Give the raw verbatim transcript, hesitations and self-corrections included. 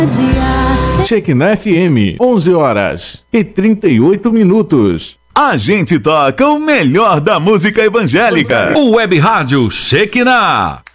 Shekinah F M, onze horas e trinta e oito minutos. A gente toca o melhor da música evangélica. O Web Rádio Shekinah.